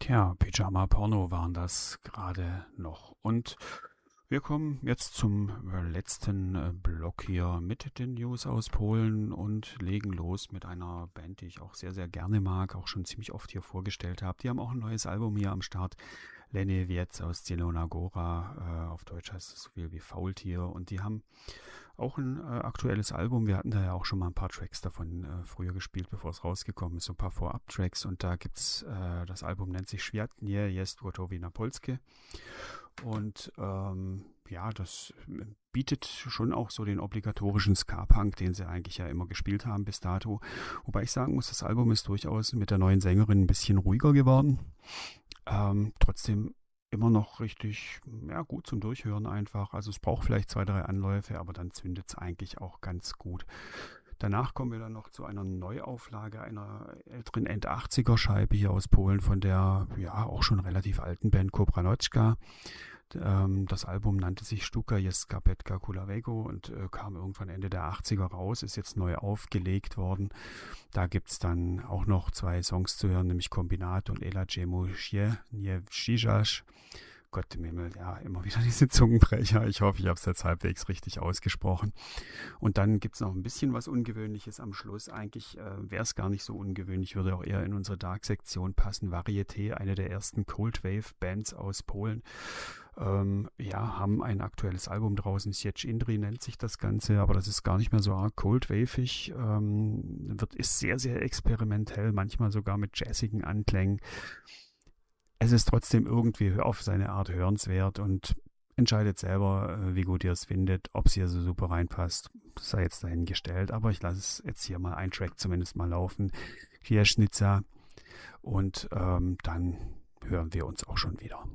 Tja, Pyjama-Porno waren das gerade noch. Und wir kommen jetzt zum letzten Block hier mit den News aus Polen und legen los mit einer Band, die ich auch sehr, sehr gerne mag, auch schon ziemlich oft hier vorgestellt habe. Die haben auch ein neues Album hier am Start. Leniwiec aus Zielona Góra, auf Deutsch heißt es so viel wie Faultier. Und die haben auch ein aktuelles Album. Wir hatten da ja auch schon mal ein paar Tracks davon früher gespielt, bevor es rausgekommen ist. So ein paar Vorab-Tracks. Und da gibt's, das Album nennt sich Świat nie jest gotowy na Polskie. Und ja, das bietet schon auch so den obligatorischen Ska-Punk, den sie eigentlich ja immer gespielt haben bis dato. Wobei ich sagen muss, das Album ist durchaus mit der neuen Sängerin ein bisschen ruhiger geworden. Trotzdem immer noch richtig, ja, gut zum Durchhören einfach. Also es braucht vielleicht 2, 3 Anläufe, aber dann zündet es eigentlich auch ganz gut. Danach kommen wir dann noch zu einer Neuauflage einer älteren End-80er-Scheibe hier aus Polen von der, ja, auch schon relativ alten Band Kobranocka. Das Album nannte sich Sztuka jest skarpetka kulawego und kam irgendwann Ende der 80er raus, ist jetzt neu aufgelegt worden. Da gibt es dann auch noch 2 Songs zu hören, nämlich Kombinat und Ela Jemu nie Shijash. Gott im Himmel, ja, immer wieder diese Zungenbrecher. Ich hoffe, ich habe es jetzt halbwegs richtig ausgesprochen. Und dann gibt es noch ein bisschen was Ungewöhnliches am Schluss. Eigentlich wäre es gar nicht so ungewöhnlich, würde auch eher in unsere Dark-Sektion passen. Varieté, eine der ersten Cold Wave-Bands aus Polen. Ja, haben ein aktuelles Album draußen. Sieć Indri nennt sich das Ganze, aber das ist gar nicht mehr so arg Cold Wave-ig. Ist sehr, sehr experimentell, manchmal sogar mit jazzigen Anklängen. Es ist trotzdem irgendwie auf seine Art hörenswert und entscheidet selber, wie gut ihr es findet, ob es hier so super reinpasst, sei jetzt dahingestellt. Aber ich lasse es jetzt hier mal ein Track zumindest mal laufen. Kieschnitzer und dann hören wir uns auch schon wieder.